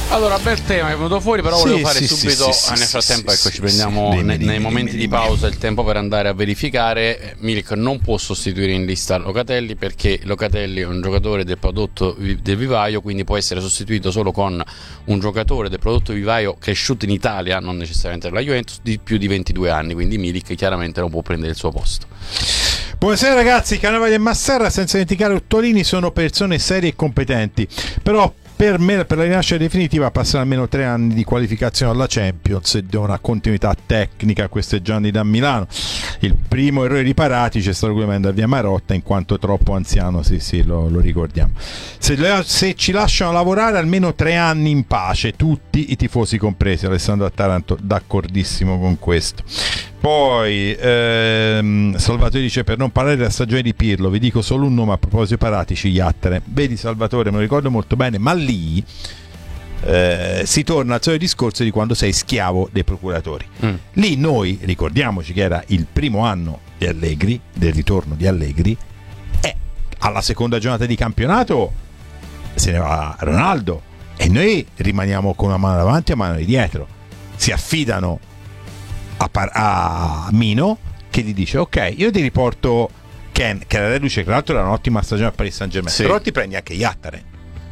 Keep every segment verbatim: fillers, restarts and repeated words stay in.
Allora, bel tema è venuto fuori, però sì, volevo fare sì, subito. sì, sì, nel frattempo, sì, ecco, sì, ci prendiamo sì, dimmi, nei, dimmi, nei momenti dimmi, di dimmi. pausa il tempo per andare a verificare. Milik non può sostituire in lista Locatelli, perché Locatelli è un giocatore del prodotto vi- del vivaio, quindi può essere sostituito solo con un giocatore del prodotto vivaio cresciuto in Italia, non necessariamente della Juventus, di più di ventidue anni. Quindi Milik chiaramente non può prendere il suo posto. Buonasera ragazzi, Cannavali e Massarra, senza dimenticare Ottolini, sono persone serie e competenti, però per me, per la rinascita definitiva, passano almeno tre anni di qualificazione alla Champions e di una continuità tecnica questeggiando da Milano. Il primo errore riparati c'è stato quello di andare via Marotta, in quanto troppo anziano, sì sì, lo, lo ricordiamo. Se, se ci lasciano lavorare almeno tre anni in pace, tutti i tifosi compresi. Alessandro a Taranto, d'accordissimo con questo. Poi ehm, Salvatore dice: per non parlare della stagione di Pirlo, vi dico solo un nome a proposito Paratici, Iattere. Vedi Salvatore, me lo ricordo molto bene, ma lì eh, si torna al solito discorso di quando sei schiavo dei procuratori. mm. Lì noi, ricordiamoci che era il primo anno di Allegri, del ritorno di Allegri, e alla seconda giornata di campionato se ne va Ronaldo e noi rimaniamo con una mano davanti e una mano di dietro. Si affidano A, par- a Mino, che gli dice: ok, io ti riporto Ken, che era reduce, che tra l'altro era un'ottima stagione a Paris Saint Germain, sì. Però ti prendi anche Iatare.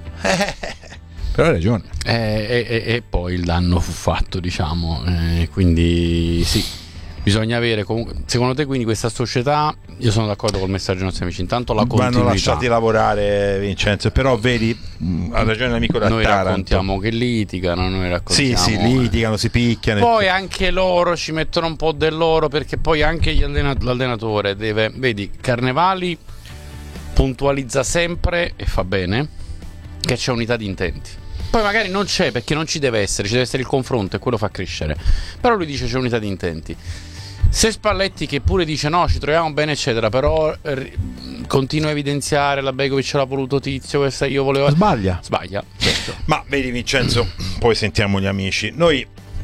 Però hai ragione. E, e, e poi il danno fu fatto, diciamo, eh, quindi sì, bisogna avere comunque. Secondo te quindi questa società, io sono d'accordo col messaggio dei nostri amici, intanto la continuità, vanno lasciati lavorare, Vincenzo, però vedi, ha ragione l'amico da noi Taranto. Raccontiamo che litigano, noi raccontiamo sì sì litigano, si picchiano, poi anche loro ci mettono un po' del loro, perché poi anche gli allena- l'allenatore deve, vedi, Carnevali puntualizza sempre e fa bene che c'è unità di intenti. Poi magari non c'è, perché non ci deve essere, ci deve essere il confronto e quello fa crescere, però lui dice c'è unità di intenti. Se Spalletti, che pure dice no, ci troviamo bene eccetera, però r- continua a evidenziare la Begovic l'ha voluto Tizio, questa io volevo, sbaglia sbaglia certo. Ma vedi Vincenzo, poi sentiamo gli amici. Noi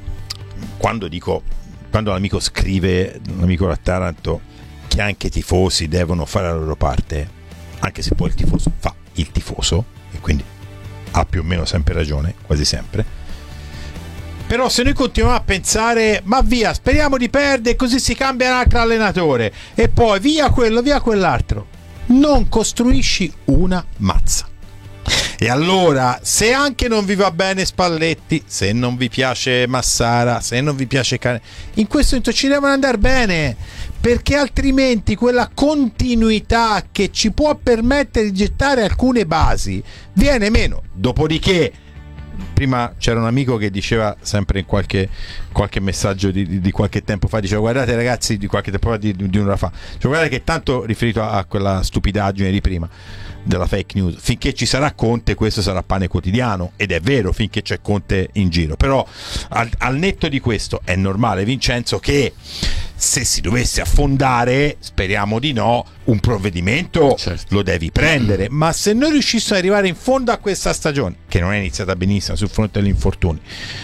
quando dico quando l'amico scrive, l'amico da Taranto, che anche i tifosi devono fare la loro parte, anche se poi il tifoso fa il tifoso e quindi ha più o meno sempre ragione, quasi sempre. Però se noi continuiamo a pensare ma via, speriamo di perdere così si cambia un altro allenatore e poi via quello, via quell'altro, non costruisci una mazza. E allora, se anche non vi va bene Spalletti, se non vi piace Massara, se non vi piace Cane, in questo momento ci devono andare bene, perché altrimenti quella continuità che ci può permettere di gettare alcune basi viene meno. Dopodiché, prima c'era un amico che diceva sempre in qualche, qualche messaggio di, di, di qualche tempo fa, diceva guardate ragazzi, di qualche tempo fa, di, di un'ora fa, cioè, guardate che tanto riferito a, a quella stupidaggine di prima della fake news, finché ci sarà Conte questo sarà pane quotidiano, ed è vero, finché c'è Conte in giro. Però al, al netto di questo è normale, Vincenzo, che se si dovesse affondare, speriamo di no, un provvedimento certo. Lo devi prendere, ma se noi riuscissimo ad arrivare in fondo a questa stagione, che non è iniziata benissimo sul fronte degli infortuni,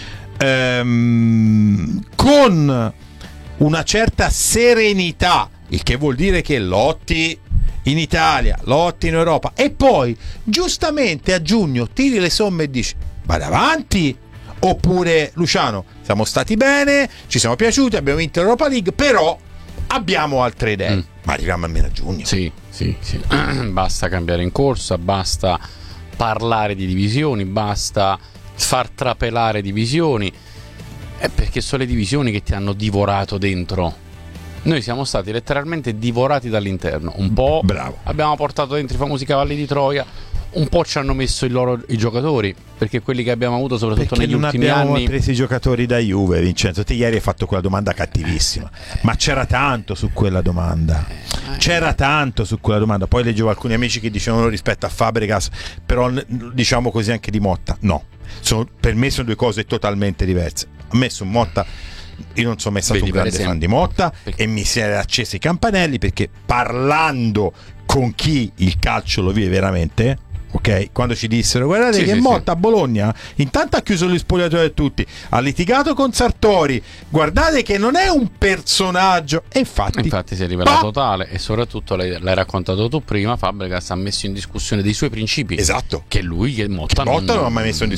ehm, con una certa serenità, il che vuol dire che lotti in Italia, lotti in Europa, e poi giustamente a giugno tiri le somme e dici vada avanti, oppure Luciano siamo stati bene, ci siamo piaciuti, abbiamo vinto l'Europa League, però abbiamo altre idee. mm. Ma arriviamo almeno a giugno. Sì, sì, sì. Basta cambiare in corsa, basta parlare di divisioni, basta far trapelare divisioni, è perché sono le divisioni che ti hanno divorato dentro. Noi siamo stati letteralmente divorati dall'interno. Un po' Bravo. Abbiamo portato dentro i famosi cavalli di Troia, un po' ci hanno messo i loro i giocatori, perché quelli che abbiamo avuto soprattutto perché negli ultimi anni. Non abbiamo preso i giocatori da Juve, Vincenzo. Te ieri hai fatto quella domanda cattivissima, ma c'era tanto su quella domanda. C'era tanto su quella domanda. Poi leggevo alcuni amici che dicevano rispetto a Fabregas, però diciamo così anche di Motta. No, sono, per me sono due cose totalmente diverse. A me su Motta, io non sono mai stato Vedi, un grande fan di Motta, perché? E mi si era accesi i campanelli, perché parlando con chi il calcio lo vive veramente, ok, quando ci dissero guardate sì, che sì, Motta sì. a Bologna intanto ha chiuso gli spogliatoi a tutti, ha litigato con Sartori, guardate che non è un personaggio, e infatti infatti si è rivelato pa- tale, e soprattutto l'hai, l'hai raccontato tu prima, Fabregas ha messo in discussione dei suoi principi, esatto, che lui che Motta, Motta non, non ha mai messo in discussione.